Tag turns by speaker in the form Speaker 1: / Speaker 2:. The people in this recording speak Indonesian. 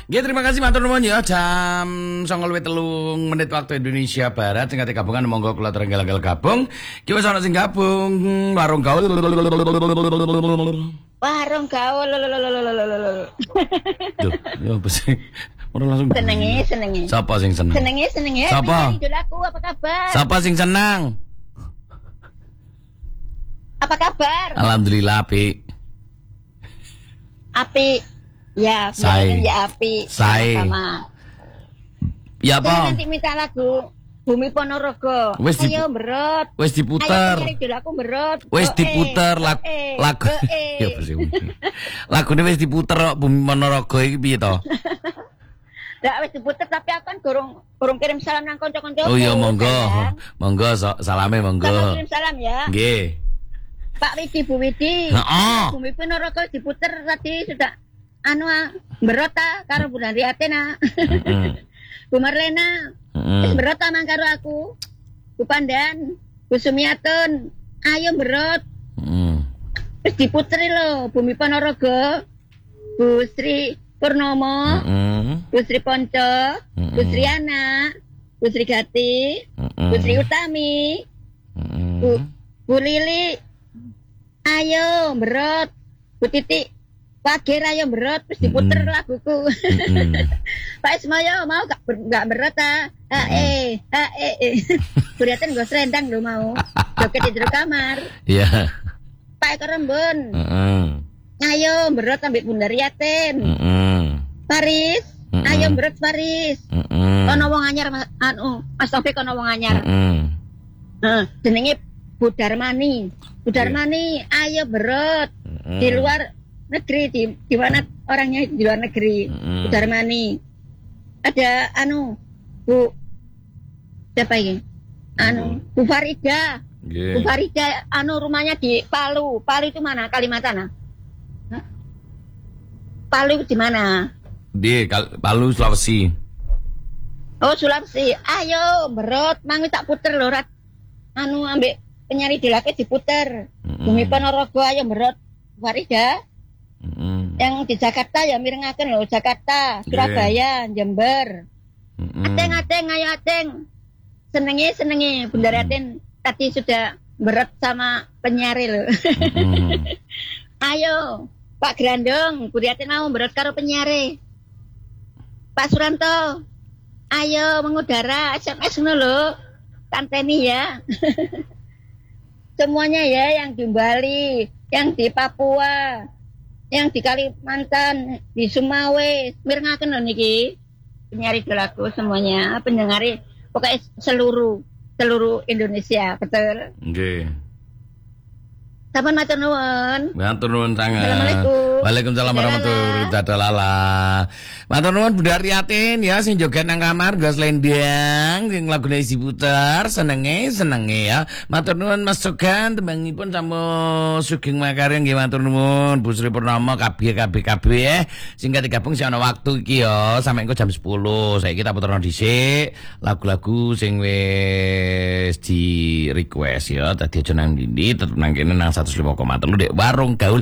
Speaker 1: Ya terima kasih matur nuwun ya jam 09.03 waktu Indonesia Barat sing kate gabungan monggo kula terenggal-enggal gabung. Ki wis ana sing gabung warung gaul.
Speaker 2: Warung gaul.
Speaker 1: Duh, ya apa sih? Ora langsung.
Speaker 2: Senenge.
Speaker 1: Sapa sing seneng?
Speaker 2: Senenge.
Speaker 1: Sapa?
Speaker 2: Idolaku apa kabar?
Speaker 1: Sapa sing senang?
Speaker 2: Apa kabar?
Speaker 1: Alhamdulillah apik.
Speaker 2: Api. Ya,
Speaker 1: Sae.
Speaker 2: ya api.
Speaker 1: Sae.
Speaker 2: Sama.
Speaker 1: Ya
Speaker 2: Saya
Speaker 1: apa?
Speaker 2: nanti minta lagu Bumi Ponorogo.
Speaker 1: Wis
Speaker 2: Ayo berot.
Speaker 1: Wis diputer.
Speaker 2: Ayo idolaku berot.
Speaker 1: Wis diputer lagu. Ya apa sih? Lagune wis diputer kok Bumi Ponorogo iki piye to?
Speaker 2: Ndak wis diputer tapi aku kan gorong kirim salam nang kanca-kanca.
Speaker 1: Oh iya monggo. Monggo salame monggo.
Speaker 2: Kirim salam ya.
Speaker 1: Nggih.
Speaker 2: Pak Widi, Bu Widi.
Speaker 1: Heeh.
Speaker 2: Bumi Ponorogo diputer tadi sudah berot ta karo Bu Nariatena. Bu Marlena. Wis berot ta mang karo aku. Bu Pandan, Bu Sumiatun. Ayo berot. Wis diputer lho Bumi Ponorogo. Bu Sri Purnomo. Bu Sri Ponco. Bu Sri Ana. Bu Sri Gati. Bu Sri Utami. Bu Lili. Ayo berot. Bu Titik Pagir ayo berot. Terus diputer laguku. Pak Ismayo mau gak berot ta? Kuriatin gue serendang lo mau. Joget di jero kamar.
Speaker 1: Iya.
Speaker 2: Pak Eko Rembun. Ayo berot ambil Bunda Riatin. Paris. Ayo berot Paris. Kono wong anyar Mas Taufik kono wong anyar. Jenenge Bu Darmani. Bu Darmani, ayo berot di luar negeri di mana orangnya di luar negeri. Bu Darmani. Ada Bu siapa ini? Bu Farida. Bu Farida rumahnya di Palu. Palu itu mana? Kalimantan. Palu di mana?
Speaker 1: Di Palu Sulawesi.
Speaker 2: Oh, Sulawesi. Ayo berot, mangi tak puter lho rat. Ambek penyanyi dilake diputer. Bumi Ponorogo ayo berot. Farida. Yang di Jakarta ya mirengaken lho, Jakarta, Surabaya, Jember. Ateng ayo ateng. Senenge Bunda Raten tadi sudah berot sama penyiar lho. Ayo Pak Grandong, Bu Raten mau berot karo penyiar. Pak Suranto. Ayo mengudara SMS ngono lho. Kanteni ya. Semuanya ya yang di Bali, yang di Papua, yang di Kalimantan, di Sumawe, mirengaken lho niki. Penyiar idolaku semuanya, pendengar pokoknya seluruh Indonesia, betul.
Speaker 1: Nggih.
Speaker 2: Sampun matur nuwun.
Speaker 1: Matur nuwun sangat.
Speaker 2: Assalamualaikum.
Speaker 1: Waalaikumsalam warahmatullahi wabarakatuh. Matur nuwun Bunda Riatin ya sing joget nang kamar gas lendang sing lagune isi puter senenge ya. Matur nuwun Mas Sogan tembangipun sampun Sugeng Makarya nggih matur nuwun Bu Sri Purnomo kabeh ya. Sing kate gabung sing ana waktu iki ya sampe engko jam 10. Saiki kita puterno dhisik lagu-lagu sing wis di request ya. Dadi aja nang ndi tetep nang kene nang 105,3 Dek Warung Gaul